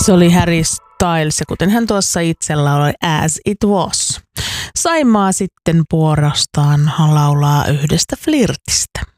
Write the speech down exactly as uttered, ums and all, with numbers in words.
Se oli Harry Styles, ja kuten hän tuossa itsellä oli As It Was. Saimaa sitten puolestaan laulaa yhdestä flirtistä.